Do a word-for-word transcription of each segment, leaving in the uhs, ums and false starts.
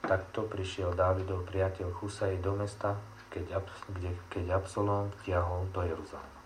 Takto prišiel Dávidov priateľ Chusaj do mesta, keď, kde, keď Absalóm vtiahol do Jeruzalema.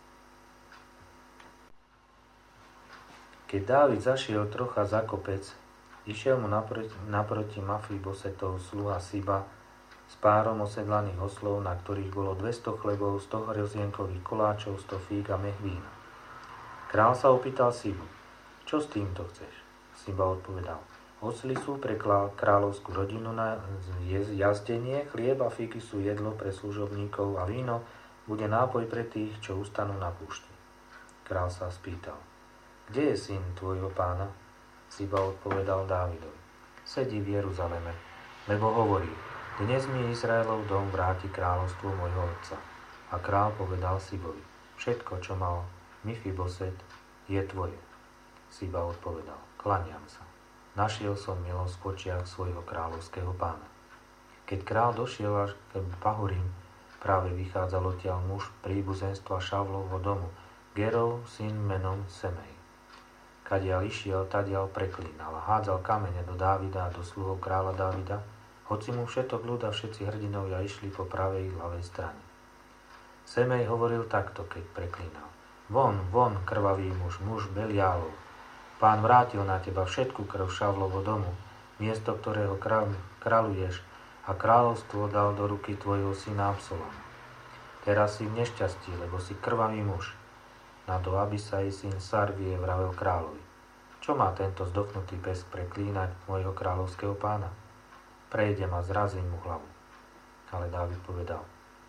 Keď Dávid zašiel trocha za kopec, išiel mu naproti, naproti Mefíbosetov sluha Siba s párom osedlaných oslov, na ktorých bolo dvesto chlebov, sto hrozienkových koláčov, sto fíg a mech vína. Král sa opýtal Sibu: čo s týmto chceš? Siba odpovedal: osly sú pre kráľovskú rodinu na jazdenie, chlieb a fíky sú jedlo pre služobníkov a víno bude nápoj pre tých, čo ustanú na púšti. Král sa spýtal: kde je syn tvojho pána? Siba odpovedal Dávidovi: sedí v Jeruzaleme, lebo hovorí: dnes mi Izraelov dom vráti kráľovstvo môjho otca. A král povedal Sibovi: všetko, čo mal Mefiboset, je tvoje. Siba odpovedal: klaniam sa. Našiel som milosť v očiach svojho kráľovského pána. Keď král došiel až k Bahurim, práve vychádzal odtiaľ muž príbuzenstva Šavlovho domu, Gerov, syn menom Semej. Kadiaľ išiel, tadiaľ preklínal a hádzal kamene do Dávida a do sluhov kráľa Dávida, hoci mu všetok ľud a všetci hrdinovia išli po pravej ľavej strane. Semej hovoril takto, keď preklínal: von, von, krvavý muž, muž Beliálov. Pán vrátil na teba všetku krv Šavlovho domu, miesto ktorého kráľuješ, a kráľovstvo dal do ruky tvojho syna Absaloma. Teraz si v nešťastí, lebo si krvavý muž. Na to Abisaj, syn Sarvie, vravel kráľovi: čo má tento zdochnutý pes preklínať môjho kráľovského pána? Prejdem a zrazím mu hlavu. Ale Dávid povedal: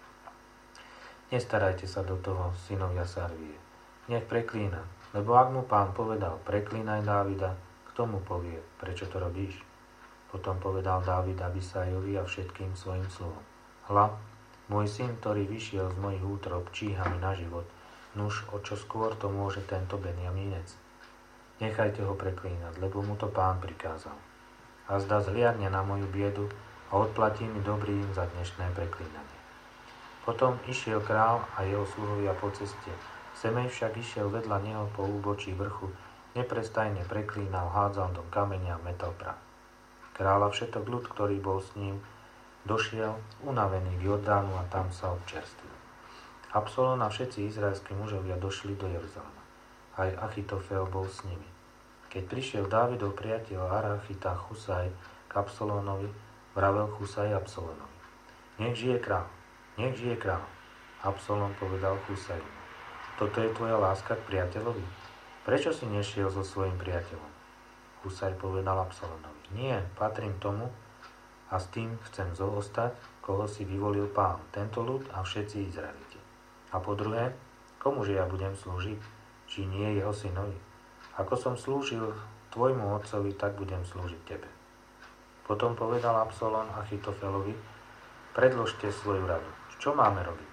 nestarajte sa do toho, synovia Sarvie. Nech preklína, lebo ak mu pán povedal: preklínaj Dávida, kto mu povie, prečo to robíš? Potom povedal Dávid Abisajovi a všetkým svojim sluhom: hľa, môj syn, ktorý vyšiel z mojich útrob, číha mi na život. Nuž, o čo skôr to môže tento Benjamínec? Nechajte ho preklínať, lebo mu to pán prikázal. A zda zhliadne na moju biedu a odplatí mi dobrým za dnešné preklínanie. Potom išiel král a jeho sluhovia po ceste. Semej však išiel vedľa neho po úbočí vrchu, neprestajne preklínal, hádzal do kameňa a metal prach. Kráľ a všetok ľud, ktorý bol s ním, došiel unavený k Jordánu a tam sa občerstvil. Absalón a všetci izraelskí mužovia došli do Jeruzalema. Aj Achitofel bol s nimi. Keď prišiel Dávidov priateľ Arachita Chusaj k Absalónovi, vravel Chusaj Absalónovi: nech žije král, nech žije král. Absalón povedal Chusajovi: toto je tvoja láska k priateľovi? Prečo si nešiel so svojím priateľom? Chusaj povedal Absalónovi: nie, patrím tomu a s tým chcem zostať, koho si vyvolil pán, tento ľud a všetci Izraeliti. A po druhé, komuže ja budem slúžiť, či nie jeho synovi? Ako som slúžil tvojmu otcovi, tak budem slúžiť tebe. Potom povedal Absalón Achitofelovi: predložte svoju radu. Čo máme robiť?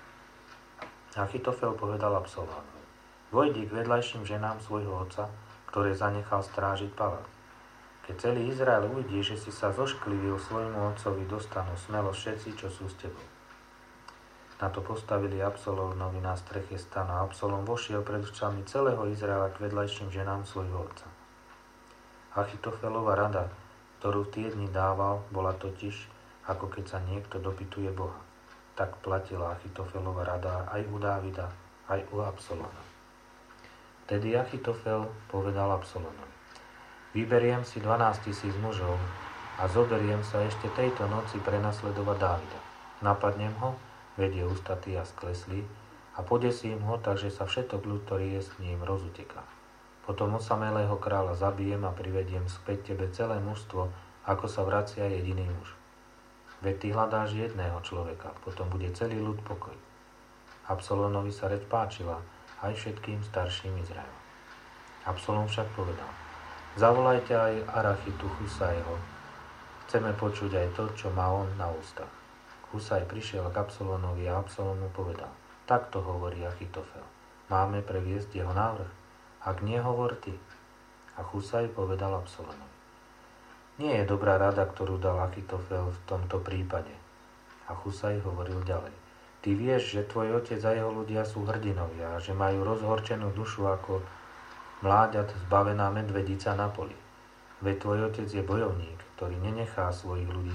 Achitofel povedal Absalónovi: vojdi k vedľajším ženám svojho otca, ktoré zanechal strážiť palác. Keď celý Izrael uvidí, že si sa zošklivil svojmu otcovi, dostanú smelo všetci, čo sú s tebou. Na to postavili Absalónovi na streche stana a Absalón vošiel pred očami celého Izraela k vedľajším ženám svojho otca. Achitofelova rada, ktorú v tie dni dával, bola totiž, ako keď sa niekto dopytuje Boha. Tak platila Achitofelova rada aj u Dávida, aj u Absalóna. Tedy Achitofel povedal Absalónovi: vyberiem si dvanásť tisíc mužov a zoberiem sa ešte tejto noci prenasledovať Dávida. Napadnem ho, vedie ústatý a skleslí, a podesím ho, takže sa všetok ľud, ktorý je s ním, rozuteká. Potom osamelého kráľa zabijem a privediem späť tebe celé mužstvo, ako sa vracia jediný muž. Veď ty hľadáš jedného človeka, potom bude celý ľud pokoj. Absalónovi sa reč páčila aj všetkým starším Izraela. Absalón však povedal: zavolajte aj Arachitu Chusajho, chceme počuť aj to, čo má on na ústach. Chusaj prišiel k Absalónovi a Absalón mu povedal: takto hovorí Achitofel, máme previesť jeho návrh? Ak nie, hovor ty. A Chusaj povedal Absalónovi: nie je dobrá rada, ktorú dal Achitofel v tomto prípade. A Chusaj hovoril ďalej: ty vieš, že tvoj otec a jeho ľudia sú hrdinovia a že majú rozhorčenú dušu ako mláďat zbavená medvedica na poli. Veď tvoj otec je bojovník, ktorý nenechá svojich ľudí